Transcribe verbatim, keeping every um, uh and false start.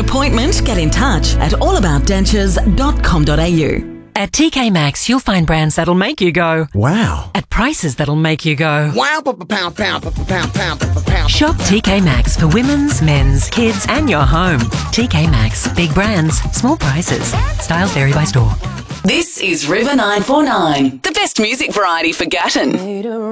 appointment, get in touch at allaboutdentures dot com dot a u. At T K Maxx, you'll find brands that'll make you go, wow. At prices that'll make you go, Wow, pound, pound, pound, pound, pound, pound. Shop T K Maxx for women's, men's, kids, and your home. T K Maxx. Big brands, small prices. Styles vary by store. This is River nine four nine, the best music variety for Gatton.